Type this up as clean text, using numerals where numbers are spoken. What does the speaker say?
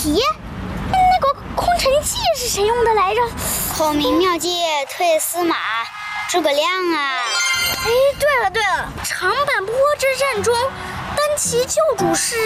题？那个空城计是谁用的来着？ 孔明妙计退司马，诸葛亮啊！ 哎，对了，长坂坡之战中，单骑救主是